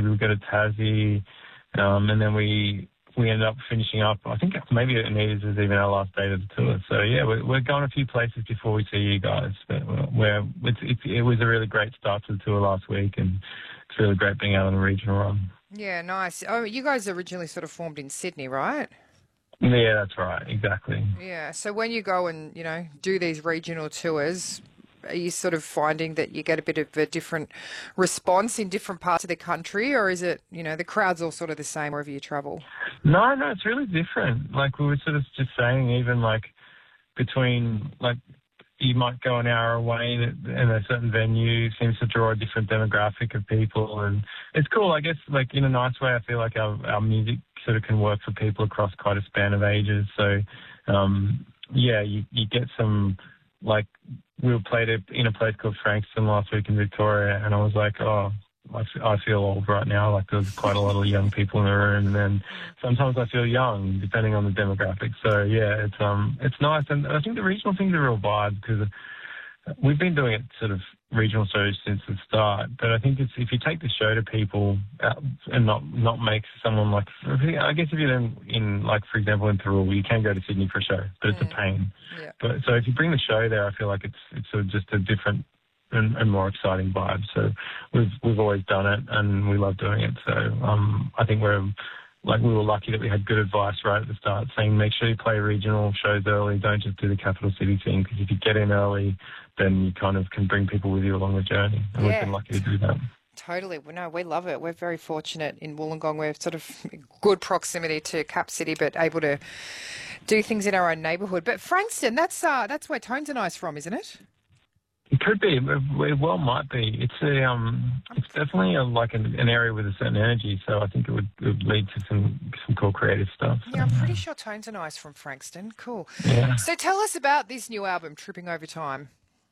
we would go to Tassie, and then we ended up finishing up. I think maybe Anita's was even our last date of the tour. So yeah, we're going a few places before we see you guys. But it was a really great start to the tour last week, and it's really great being out on the regional run. Yeah, nice. Oh, you guys originally sort of formed in Sydney, right? Yeah, that's right, exactly. Yeah. So when you go and, do these regional tours, are you sort of finding that you get a bit of a different response in different parts of the country, or is it, the crowd's all sort of the same wherever you travel? No, it's really different. Like we were sort of just saying, even like between like you might go an hour away and a certain venue seems to draw a different demographic of people, and it's cool. I guess like in a nice way, I feel like our music sort of can work for people across quite a span of ages. So yeah, you get some like we played in a place called Frankston last week in Victoria, and I was like, oh, I feel old right now. Like there's quite a lot of young people in the room, and then sometimes I feel young, depending on the demographic. So yeah, it's nice, and I think the regional thing's a real vibe because we've been doing it sort of regional shows since the start. But I think if you take the show to people and not make someone like, I guess if you're in like for example in Peru, you can go to Sydney for a show, but it's a pain. Yeah. But so if you bring the show there, I feel like it's sort of just a different and more exciting vibe. So we've always done it and we love doing it. So I think we were lucky that we had good advice right at the start saying make sure you play regional shows early, don't just do the capital city thing, because if you get in early then you kind of can bring people with you along the journey, and we've been lucky to do that. Totally. Well, no, we love it. We're very fortunate in Wollongong. We're sort of good proximity to Cap City, but able to do things in our own neighbourhood. But Frankston, that's where Tones and I's from, isn't it? It could be. It well might be. It's definitely an area with a certain energy. So I think it would lead to some cool creative stuff. So. Yeah, I'm pretty sure Tones and I's from Frankston. Cool. Yeah. So tell us about this new album, Tripping Over Time.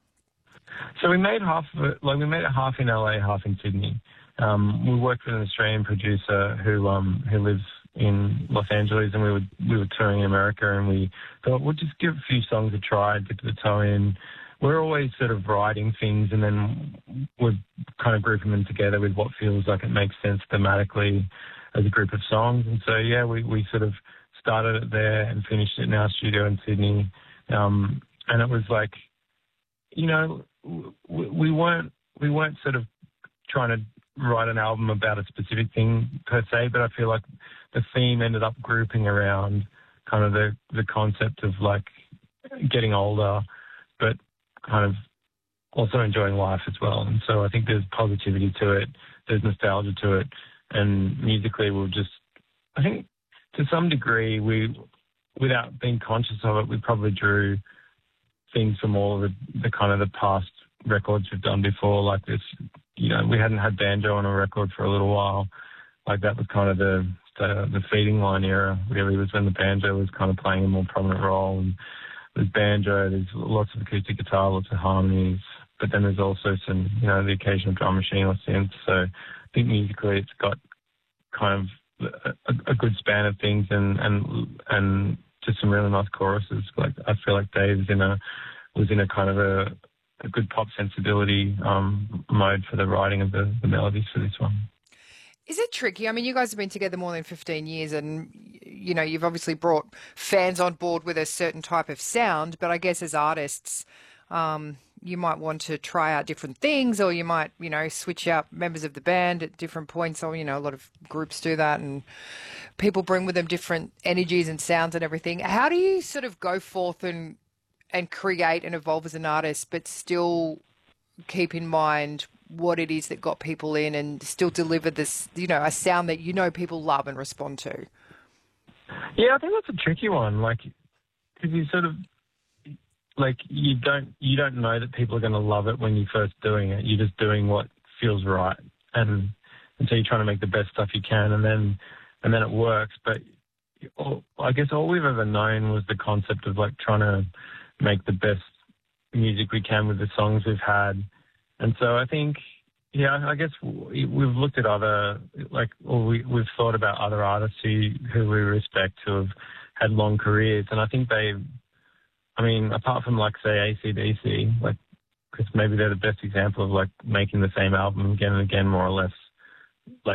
So we made half of it. Like we made it half in LA, half in Sydney. We worked with an Australian producer who lives in Los Angeles, and we were touring in America, and we thought we'll just give a few songs a try, dip the toe in. We're always sort of writing things and then we're kind of grouping them together with what feels like it makes sense thematically as a group of songs. And so, yeah, we sort of started it there and finished it in our studio in Sydney. And it was like, we weren't sort of trying to write an album about a specific thing per se, but I feel like the theme ended up grouping around kind of the concept of like getting older, but kind of also enjoying life as well. And so I think there's positivity to it, there's nostalgia to it, and musically I think to some degree without being conscious of it, we probably drew things from all of the kind of the past records we've done before, like this, we hadn't had banjo on a record for a little while. Like that was kind of the feeding line era, really, was when the banjo was kind of playing a more prominent role. And there's banjo, there's lots of acoustic guitar, lots of harmonies, but then there's also some, the occasional drum machine or synth. So I think musically it's got kind of a good span of things and just some really nice choruses. Like I feel like Dave was in a kind of a good pop sensibility mode for the writing of the melodies for this one. Is it tricky? I mean, you guys have been together more than 15 years and, you've obviously brought fans on board with a certain type of sound, but I guess as artists, you might want to try out different things, or you might, switch out members of the band at different points. So, a lot of groups do that and people bring with them different energies and sounds and everything. How do you sort of go forth and create and evolve as an artist, but still keep in mind what it is that got people in and still deliver this, a sound that people love and respond to? Yeah, I think that's a tricky one. Like, because you sort of, like, you don't know that people are going to love it when you're first doing it. You're just doing what feels right, and so you're trying to make the best stuff you can, and then it works. But I guess all we've ever known was the concept of like trying to make the best music we can with the songs we've had. And so I think, yeah, I guess we've looked at we've thought about other artists who we respect who have had long careers. And I think apart from like, say, AC/DC, like, because maybe they're the best example of like making the same album again and again, more or less, like,